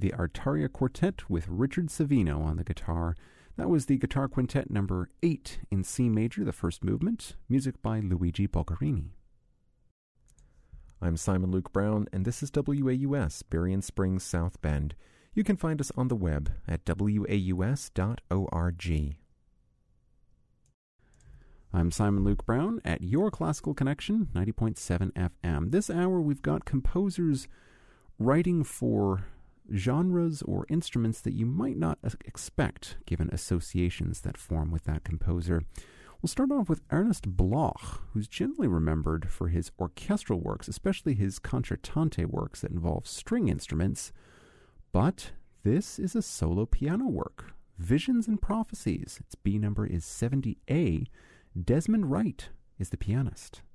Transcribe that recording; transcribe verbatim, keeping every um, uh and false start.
the Artaria Quartet with Richard Savino on the guitar. That was the Guitar Quintet number eight in C major, the first movement, music by Luigi Bulgarini. I'm Simon Luke Brown, and this is W A U S, Berrien Springs, South Bend. You can find us on the web at w a u s dot org. I'm Simon Luke Brown at Your Classical Connection, ninety point seven F M. This hour we've got composers writing for genres or instruments that you might not expect, given associations that form with that composer. We'll start off with Ernest Bloch, who's generally remembered for his orchestral works, especially his concertante works that involve string instruments. But this is a solo piano work, Visions and Prophecies. Its B number is seventy A. Desmond Wright is the pianist.